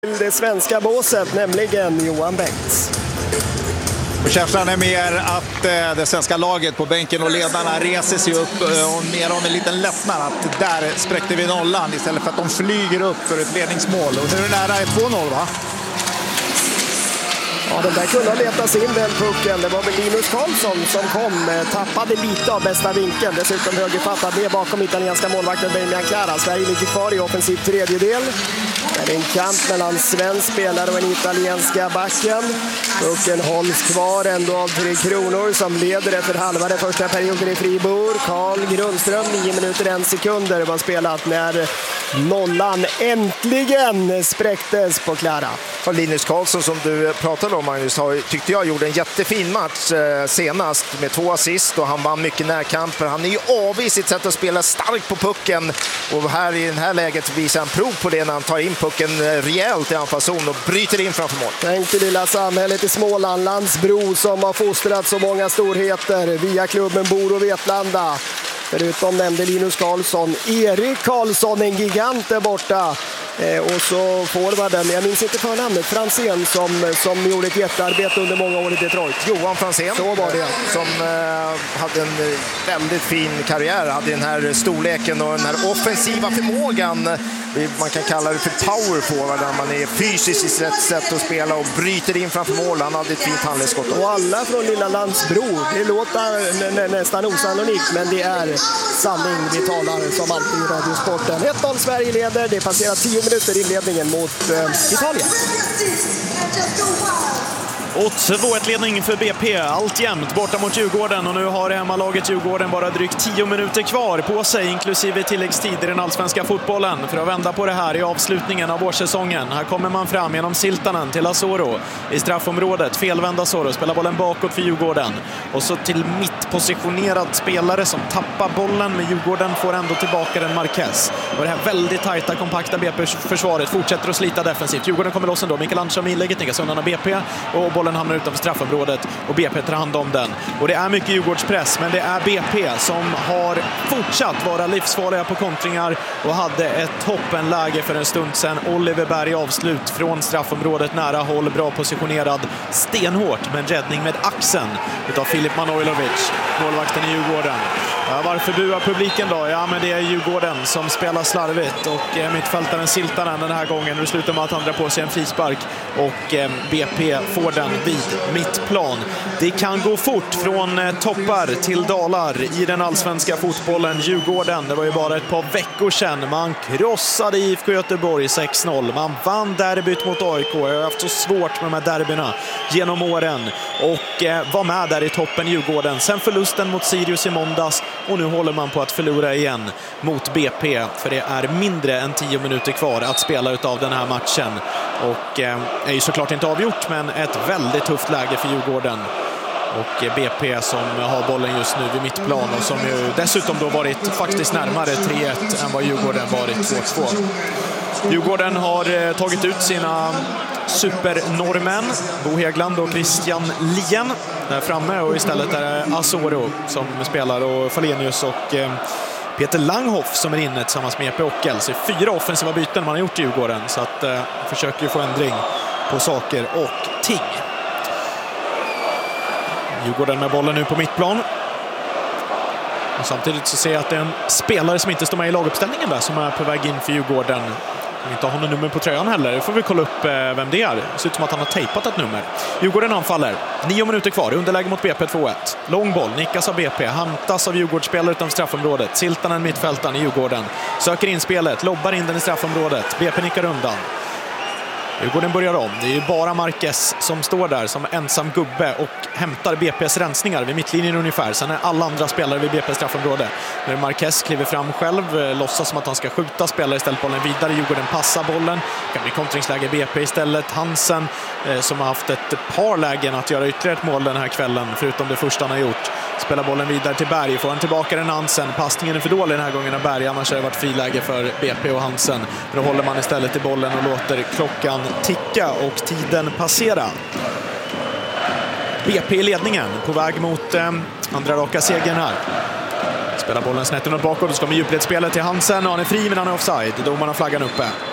Det svenska båset, nämligen Johan Bengts. Och känslan är mer att det svenska laget på bänken och ledarna reser sig upp och mer om en liten lättnad att där spräckte vi nollan istället för att de flyger upp för ett ledningsmål. Och nu är det nära 2-0, va? Ja, den där kunde ha letats in den pucken. Det var väl Linus Karlsson som kom, tappade lite av bästa vinkeln. Dessutom högerfattad ner bakom italienska målvakten Damian Cara. Sverige ligger kvar i offensiv tredjedel. Det är en kamp mellan svensk spelare och en italienska backen. Pucken hålls kvar ändå av Tre Kronor som leder efter halva den första perioden i Fribourg. Carl Grundström, 9 minuter 1 sekunder var spelat när nollan äntligen spräcktes på Klara. Och Linus Karlsson som du pratade om, Magnus, tyckte jag gjorde en jättefin match senast med 2 assist och han vann mycket närkamper. Han är ju av i sitt sätt att spela starkt på pucken och här i det här läget visar han prov på det när han tar in pucken rejält i anfallszon och bryter in framför mål. Tänk det lilla samhället i Småland, Landsbro som har fostrat så många storheter via klubben Bor och Vetlanda. Förutom nämnde Linus Karlsson, Erik Karlsson, en gigant där borta. Och så forwarden, jag minns inte förnamnet, Franzén som gjorde ett jättearbete under många år i Detroit. Johan Franzén, så var det. Som hade en väldigt fin karriär, hade den här storleken och den här offensiva förmågan. Man kan kalla det för power forward, där man är fysiskt i sitt sätt att spela och bryter in framför mål. Han hade ett fint handledsskott. Och alla från lilla Landsbro, det låter nästan osannolikt, men det är sanning vi talar som alltid i Radiosporten. 1-0 Sverige leder, det passerar 10 minuter i inledningen mot Italien. Och 2-1-ledning för BP, alltjämt borta mot Djurgården, och nu har hemmalaget Djurgården bara drygt 10 minuter kvar på sig, inklusive tilläggstid i den allsvenska fotbollen, för att vända på det här i avslutningen av vårsäsongen. Här kommer man fram genom Siltanen till Asoro i straffområdet, felvända Asoro, spelar bollen bakåt för Djurgården och så till mittpositionerad spelare som tappar bollen, men Djurgården får ändå tillbaka den Marquez. Och det här väldigt tajta, kompakta BP-försvaret fortsätter att slita defensivt. Djurgården kommer loss ändå, Mikael Andersson i inlägget nickas undan av BP och bollen hamnar utanför straffområdet och BP tar hand om den. Och det är mycket Djurgårdspress, men det är BP som har fortsatt vara livsfarliga på kontringar och hade ett toppenläge för en stund sedan. Oliver Berg avslut från straffområdet, nära håll, bra positionerad, stenhårt, men räddning med axeln utav Filip Manojlovic, målvakten i Djurgården. Ja, varför buar publiken då? Ja, men det är Djurgården som spelar slarvigt och mittfältaren Siltanen den här gången. Nu slutar med att han drar på sig en frispark och BP får den vid mittplan. Det kan gå fort från toppar till dalar i den allsvenska fotbollen. Djurgården, det var ju bara ett par veckor sedan man krossade IFK Göteborg 6-0. Man vann derbyt mot AIK. Jag har haft så svårt med de här derbyna genom åren och var med där i toppen Djurgården. Sen förlusten mot Sirius i måndags och nu håller man på att förlora igen mot BP, för det är mindre än 10 minuter kvar att spela utav den här matchen. Och är ju såklart inte avgjort, men ett väldigt tufft läge för Djurgården. Och BP som har bollen just nu vid mittplan och som ju dessutom då varit faktiskt närmare 3-1 än vad Djurgården varit 2-2. Djurgården har tagit ut sina supernorrmän Bo Hegland och Christian Lien där framme, och istället är det Asoro som spelar och Falenius och Peter Langhoff som är inne tillsammans med Epe Ockel. Så 4 offensiva byten man har gjort i Djurgården, så att försöker ju få ändring på saker och ting. Djurgården med bollen nu på mittplan. Och samtidigt så ser jag att det är en spelare som inte står med i laguppställningen där som är på väg in för Djurgården. Som inte har någon nummer på tröjan heller. Det får vi kolla upp vem det är. Det ser ut som att han har tejpat ett nummer. Djurgården anfaller. 9 minuter kvar. Underläge mot BP 2-1. Lång boll. Nickas av BP. Hantas av Djurgårdsspelare utanför straffområdet. Siltanen mittfältaren i Djurgården. Söker in spelet. Lobbar in den i straffområdet. BP nickar undan. Djurgården börjar om. Det är ju bara Marquez som står där som ensam gubbe och hämtar BP's rensningar vid mittlinjen ungefär. Sen är alla andra spelare vid BP's straffområde. När Marquez kliver fram själv, låtsas som att han ska skjuta, spelar istället bollen vidare. Djurgården passar bollen. Det kan bli kontringsläge BP istället. Hansen som har haft ett par lägen att göra ytterligare ett mål den här kvällen, förutom det första han har gjort. Spelar bollen vidare till Berg. Får han tillbaka den Hansen. Passningen är för dålig den här gången av Berg. Annars har det varit friläge för BP och Hansen. Då håller man istället i bollen och låter klockan ticka och tiden passera. BP i ledningen på väg mot andra raka segern här. Spelar bollen snett och bakåt. Då ska med djupledsspelet till Hansen. Han är fri men han är offside. Domarna flaggan uppe.